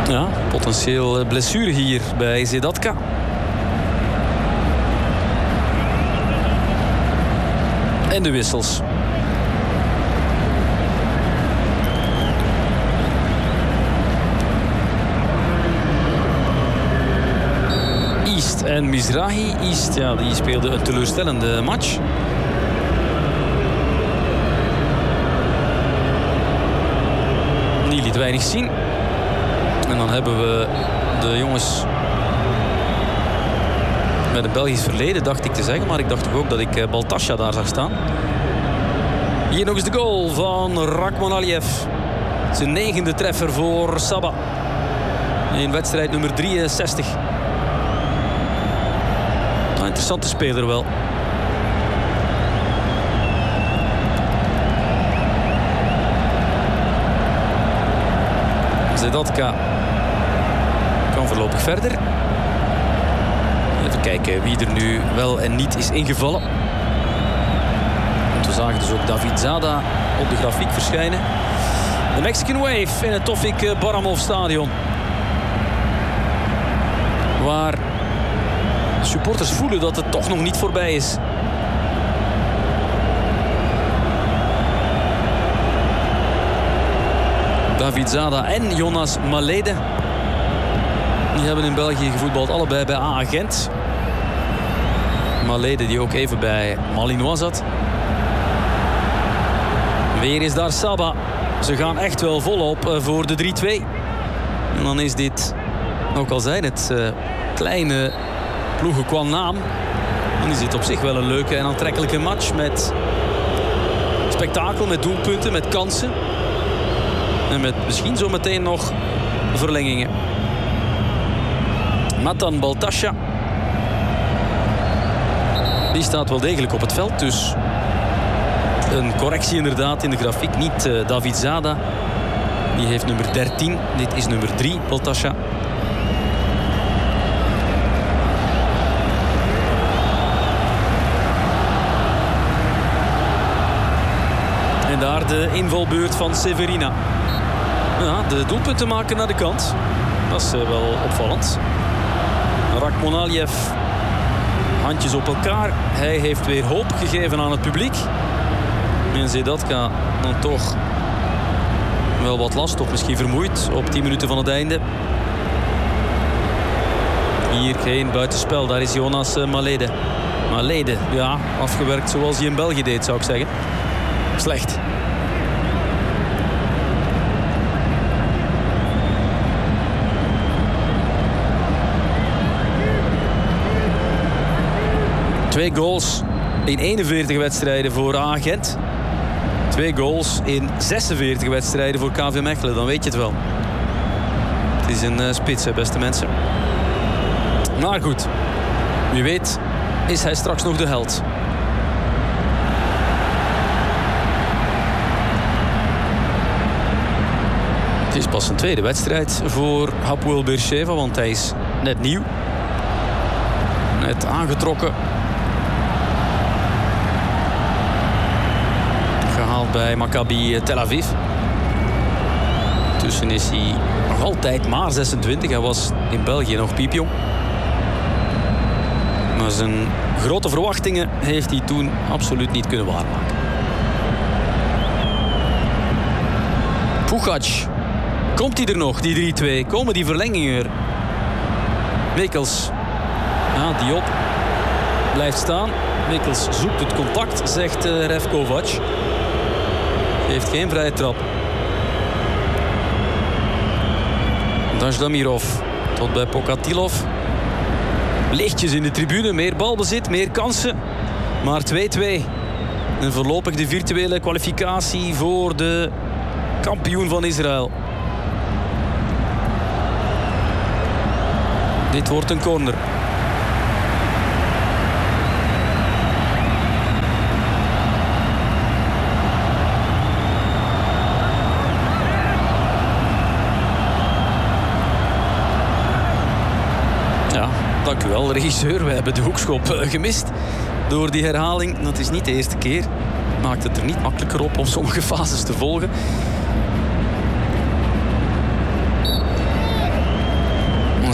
Ja, potentieel blessure hier bij Zedatka. En de wissels. East en Mizrahi. East, ja, die speelde een teleurstellende match. Die liet weinig zien. En dan hebben we de jongens met een Belgisch verleden, dacht ik te zeggen. Maar ik dacht toch ook dat ik Baltasha daar zag staan. Hier nog eens de goal van Rakhman Aliyev. Zijn 9e treffer voor Sabah. In wedstrijd nummer 63. Een interessante speler wel. Zedatka kan voorlopig verder. Even kijken wie er nu wel en niet is ingevallen. Want we zagen dus ook David Zada op de grafiek verschijnen. De Mexican Wave in het Tofik Baramov stadion. Waar supporters voelen dat het toch nog niet voorbij is. David Zada en Jonas Malede. Die hebben in België gevoetbald, allebei bij AA Gent. Malede die ook even bij Malinois zat. Weer is daar Sabah. Ze gaan echt wel volop voor de 3-2. En dan is dit, ook al zijn het kleine ploegen qua naam, dan is dit op zich wel een leuke en aantrekkelijke match. Met spektakel, met doelpunten, met kansen. En met misschien zo meteen nog verlengingen. Matan Baltasha. Die staat wel degelijk op het veld. Dus een correctie inderdaad in de grafiek. Niet David Zada. Die heeft nummer 13. Dit is nummer 3, Baltasha. En daar de invalbeurt van Severina. Ja, de doelpunten maken naar de kant. Dat is wel opvallend. Rakhman Aliyev. Handjes op elkaar. Hij heeft weer hoop gegeven aan het publiek. En Zedatka dan toch wel wat last, of misschien vermoeid op 10 minuten van het einde. Hier geen buitenspel. Daar is Jonas Malede. Malede, ja, afgewerkt zoals hij in België deed, zou ik zeggen. Slecht. Twee goals in 41 wedstrijden voor AA Gent. 2 goals in 46 wedstrijden voor KV Mechelen. Dan weet je het wel. Het is een spits, hè, beste mensen. Maar goed, wie weet is hij straks nog de held. Het is pas een tweede wedstrijd voor Hapoel Beersheva, want hij is net nieuw. Net aangetrokken. Gehaald bij Maccabi Tel Aviv. Tussen is hij nog altijd maar 26. Hij was in België nog piepjong. Maar zijn grote verwachtingen heeft hij toen absoluut niet kunnen waarmaken. Pugac. Komt hij er nog, die 3-2? Komen die verlengingen er? Wikkels. Ja, Diop blijft staan. Wikkels zoekt het contact, zegt Ref Kovac. Heeft geen vrije trap. Dajdamirov tot bij Pokatilov. Lichtjes in de tribune, meer balbezit, meer kansen. Maar 2-2. En voorlopig de virtuele kwalificatie voor de kampioen van Israël. Dit wordt een corner. Ja, dank u wel, regisseur. We hebben de hoekschop gemist door die herhaling. Dat is niet de eerste keer. Maakt het er niet makkelijker op om sommige fases te volgen.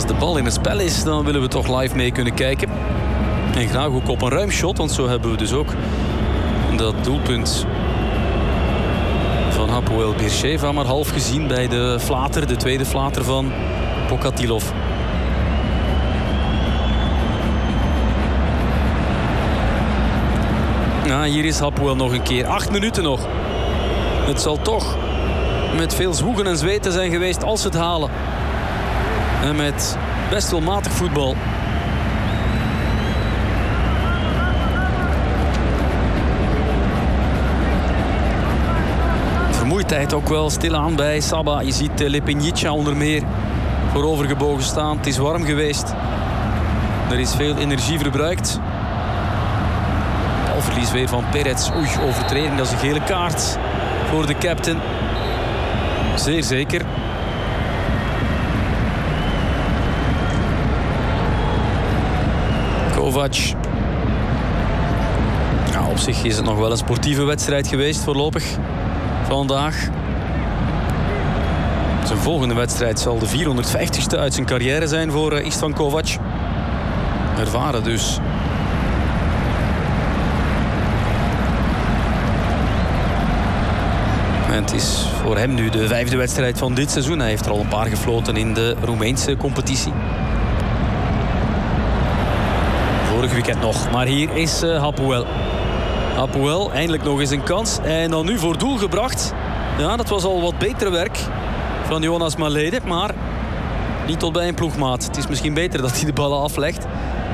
Als de bal in het spel is, dan willen we toch live mee kunnen kijken. En graag ook op een ruim shot, want zo hebben we dus ook dat doelpunt van Hapoel Beersheva maar half gezien bij de flater, de tweede flater van Pokatilov. Nou, hier is Hapoel nog een keer. 8 minuten nog. Het zal toch met veel zwoegen en zweten zijn geweest als ze het halen. En met best wel matig voetbal. Vermoeidheid ook wel stilaan bij Saba. Je ziet Lepenjica onder meer voorovergebogen staan. Het is warm geweest. Er is veel energie verbruikt. Balverlies weer van Perez. Oei, overtreding, dat is een gele kaart voor de captain. Zeer zeker. Kovac. Ja, op zich is het nog wel een sportieve wedstrijd geweest voorlopig. Vandaag. Zijn volgende wedstrijd zal de 450ste uit zijn carrière zijn voor Istvan Kovac. Ervaren dus. En het is voor hem nu de 5e wedstrijd van dit seizoen. Hij heeft er al een paar gefloten in de Roemeense competitie. Vorig weekend nog. Maar hier is Hapoel. Hapoel, eindelijk nog eens een kans. En dan nu voor doel gebracht. Ja, dat was al wat beter werk van Jonas Malede. Maar niet tot bij een ploegmaat. Het is misschien beter dat hij de ballen aflegt.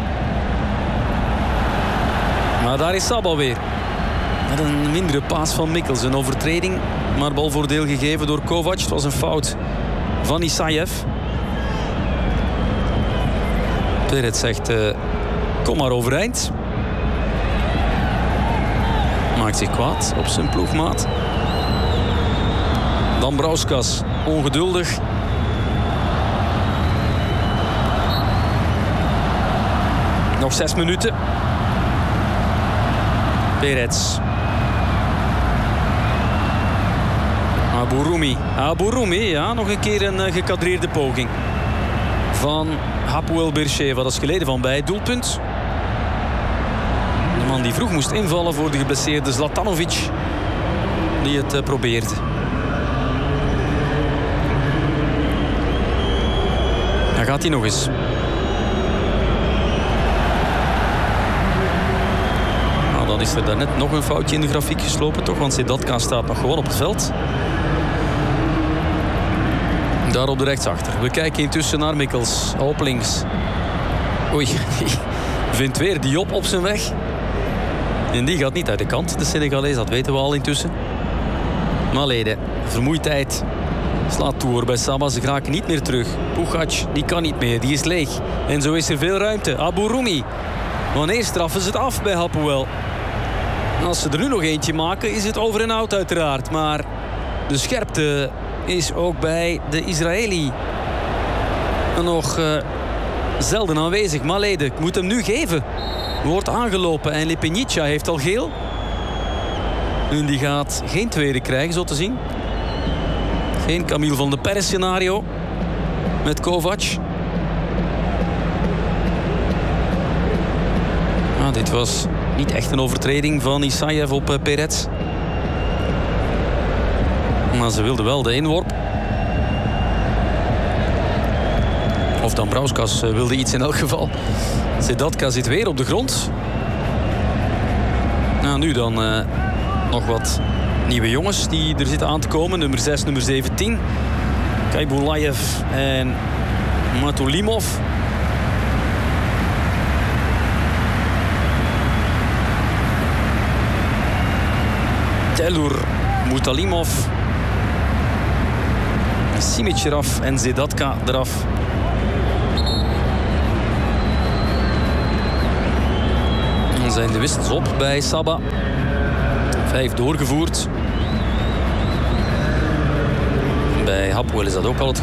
Maar daar is Saba weer. Met een mindere paas van Mikkels. Een overtreding, maar balvoordeel gegeven door Kovac. Het was een fout van Isaev. Perez zegt, kom maar overeind. Maakt zich kwaad op zijn ploegmaat. Dambrauskas, ongeduldig. Nog 6 minuten. Perez. Abouroumi, ja, nog een keer een gekadreerde poging van Hapoel Beersheva. Dat is geleden van bij het doelpunt. De man die vroeg moest invallen voor de geblesseerde Zlatanovic, die het probeerde. Dan gaat hij nog eens. Nou, dan is er daarnet nog een foutje in de grafiek geslopen, toch? Want Sedatka staat nog gewoon op het veld. Daar op de rechtsachter. We kijken intussen naar Mikkels. Op links. Oei, die vindt weer Diop op zijn weg. En die gaat niet uit de kant, de Senegalees. Dat weten we al intussen. Malede, vermoeidheid. Slaat toe bij Saba. Ze geraken niet meer terug. Pugac, die kan niet meer. Die is leeg. En zo is er veel ruimte. Abouroumi. Wanneer straffen ze het af bij Hapoel? Als ze er nu nog eentje maken, is het over en out uiteraard. Maar de scherpte is ook bij de Israëli nog zelden aanwezig. Malede, ik moet hem nu geven. Wordt aangelopen en Lepenjica heeft al geel. En die gaat geen tweede krijgen, zo te zien. Geen Camille van de Perez scenario met Kovac. Nou, dit was niet echt een overtreding van Isaev op Perez. Maar ze wilden wel de inworp. Of Dambrauskas wilde iets in elk geval. Sedatka zit weer op de grond. Nou, nu dan nog wat nieuwe jongens die er zitten aan te komen. Nummer 6, nummer 17. Kaibulaev en Matulimov. Telur, Mutalimov. Simic eraf en Sedatka eraf. Dan zijn de wissels op bij Saba. 5 doorgevoerd. Bij Hapoel is dat ook al het